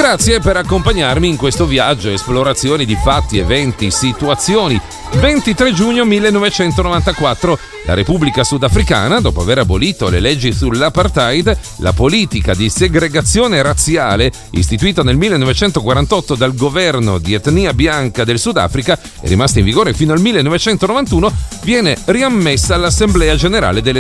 Grazie per accompagnarmi in questo viaggio, esplorazioni di fatti, eventi, situazioni. 23 giugno 1994, la Repubblica Sudafricana, dopo aver abolito le leggi sull'apartheid, la politica di segregazione razziale istituita nel 1948 dal governo di etnia bianca del Sudafrica e rimasta in vigore fino al 1991, viene riammessa all'Assemblea Generale delle